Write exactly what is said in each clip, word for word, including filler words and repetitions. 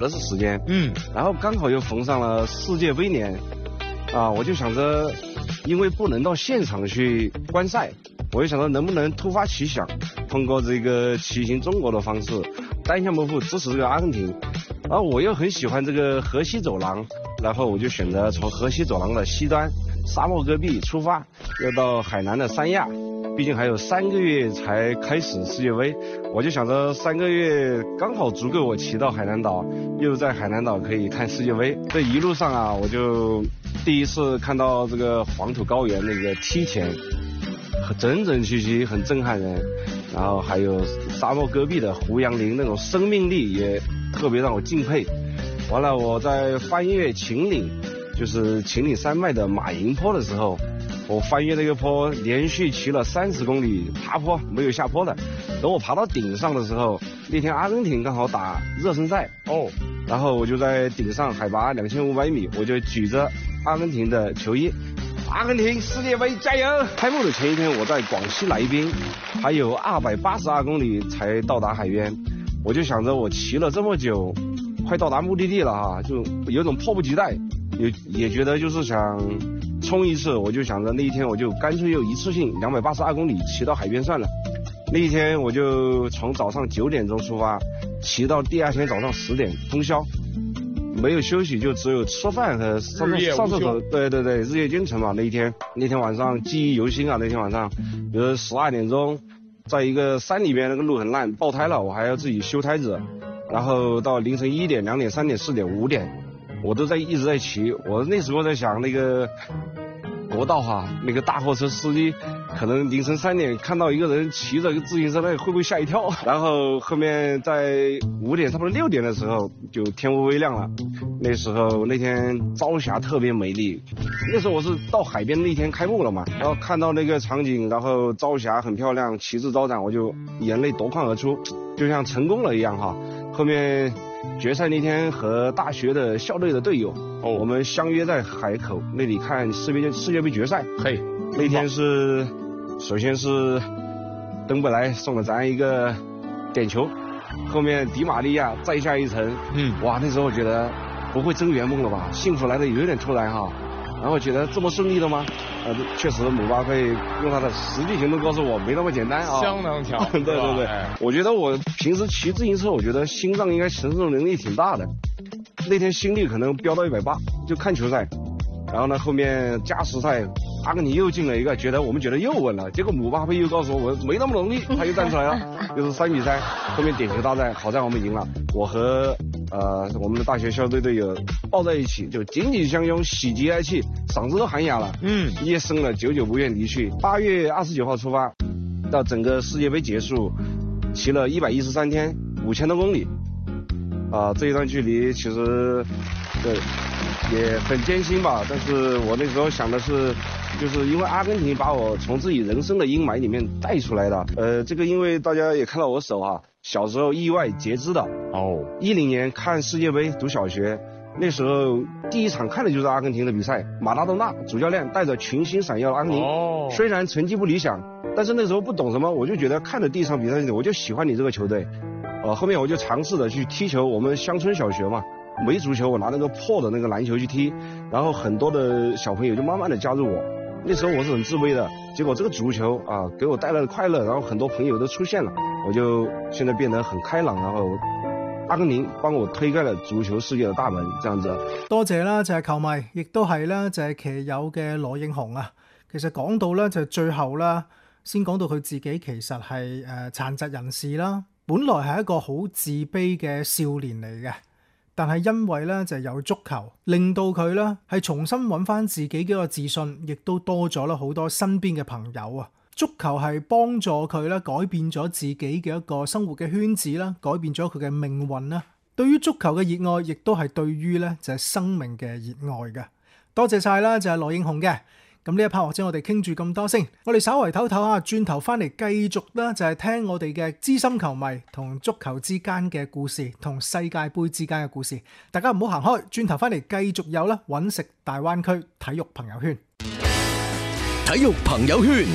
合适时间。 嗯， 然后刚好又逢上了世界杯年，啊，我就想着，因为不能到现场去观赛，我就想着能不能突发奇想，通过这个骑行中国的方式，单项幕布支持这个阿根廷。然后我又很喜欢这个河西走廊，然后我就选择从河西走廊的西端沙漠戈壁出发，又到海南的三亚。毕竟还有三个月才开始世界杯，我就想着三个月刚好足够我骑到海南岛，又在海南岛可以看世界杯。这一路上啊，我就第一次看到这个黄土高原那个梯田，整整齐齐，很震撼人。然后还有沙漠戈壁的胡杨林那种生命力也特别让我敬佩。完了，我在翻越秦岭，就是秦岭山脉的马营坡的时候，我翻越那个坡，连续骑了三十公里爬坡，没有下坡的。等我爬到顶上的时候，那天阿根廷刚好打热身赛哦，然后我就在顶上，海拔两千五百米，我就举着阿根廷的球衣，阿根廷世界杯加油！开幕的前一天，我在广西来宾，还有二百八十二公里才到达海边，我就想着我骑了这么久，快到达目的地了哈，就有种迫不及待，也也觉得就是想冲一次，我就想着那一天我就干脆又一次性两百八十二公里骑到海边算了。那一天我就从早上九点钟出发，骑到第二天早上十点通宵，没有休息，就只有吃饭和上上厕所。对对对，日夜兼程嘛。那一天那天晚上记忆犹新啊。那天晚上，比如十二点钟，在一个山里面，那个路很烂，爆胎了，我还要自己修胎子，然后到凌晨一点、两点、三点、四点、五点。我都在一直在骑，我那时候在想那个国道哈，那个大货车司机可能凌晨三点看到一个人骑着自行车，那会不会吓一跳？然后后面在五点差不多六点的时候就天微微亮了，那时候那天朝霞特别美丽，那时候我是到海边那天开幕了嘛，然后看到那个场景，然后朝霞很漂亮，旗帜招展，我就眼泪夺眶而出，就像成功了一样哈。后面决赛那天和大学的校队的队友，哦，我们相约在海口那里看世界世界杯决赛。嘿，那天是，首先是登贝莱送了咱一个点球，后面迪玛利亚再下一城。嗯，哇，那时候我觉得不会真圆梦了吧？幸福来的有点突然哈。然后觉得这么顺利的吗？呃，确实姆巴佩用他的实际行动告诉我没那么简单啊， 相当强。 对对对，哎，我觉得我平时骑自行车，我觉得心脏应该承受能力挺大的。那天心率可能飙到一百八，就看球赛。然后呢，后面加时赛，阿根廷又进了一个，觉得我们觉得又稳了。结果姆巴佩又告诉我，我没那么容易，他又站出来了，又是三比三。后面点球大战，好在我们赢了。我和呃我们的大学校队队友抱在一起，就紧紧相拥，喜极而泣，嗓子都喊哑了。嗯，夜深了，久久不愿离去。八月二十九号出发，到整个世界杯结束，骑了一百一十三天，五千多公里。啊、呃，这一段距离其实对也很艰辛吧。但是我那时候想的是，就是因为阿根廷把我从自己人生的阴霾里面带出来的。呃，这个因为大家也看到我手啊，小时候意外截肢的。哦，一零年看世界杯读小学，那时候第一场看的就是阿根廷的比赛，马拉多纳主教练带着群星闪耀的阿根廷。哦，虽然成绩不理想，但是那时候不懂什么，我就觉得看了第一场比赛，我就喜欢你这个球队。呃，后面我就尝试着去踢球，我们乡村小学嘛，没足球，我拿那个破的那个篮球去踢，然后很多的小朋友就慢慢的加入我。那时候我是很自卑的，结果这个足球啊给我带来了快乐，然后很多朋友都出现了，我就现在变得很开朗，然後阿根廷幫我推開了足球世界的大門，這樣子。 多謝啦，就係球迷，亦都係啦，就係騎友嘅羅應雄啊。其實講到咧就最後啦，先講到佢自己其實係誒殘疾人士啦，本來係一個好自卑嘅少年嚟嘅。但係因為咧就有足球，令到佢咧係重新揾翻自己嘅一個自信，亦都多咗啦好多身邊嘅朋友啊！足球係幫助佢咧改變咗自己嘅一個生活嘅圈子啦，改變咗佢嘅命運啦。對於足球嘅熱愛，亦都係對於咧就係生命嘅熱愛嘅。多謝晒啦，就係羅應雄嘅。咁呢一 part 或者我哋傾住咁多先，我哋稍為唞唞下，轉頭翻嚟繼續啦，就係聽我哋嘅資深球迷同足球之間嘅故事，同世界盃之間嘅故事。大家唔好行開，轉頭翻嚟繼續有啦，揾食大灣區體育朋友圈。 體育朋友圈，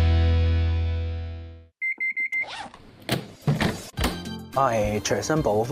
我係隨身保